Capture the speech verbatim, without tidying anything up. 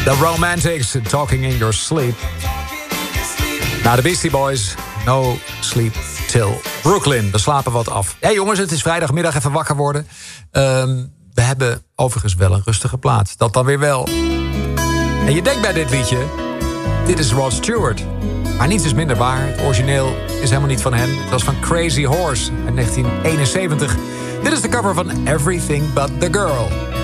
The Romantics, Talking in Your Sleep. Na de Beastie Boys, No Sleep Till Brooklyn. We slapen wat af. Hé hey jongens, het is vrijdagmiddag, even wakker worden. Um, we hebben overigens wel een rustige plaats. Dat dan weer wel. En je denkt bij dit liedje, dit is Rod Stewart. Maar niets is minder waar. Het origineel is helemaal niet van hem. Het was van Crazy Horse uit negentien eenenzeventig. Dit is de cover van Everything But The Girl.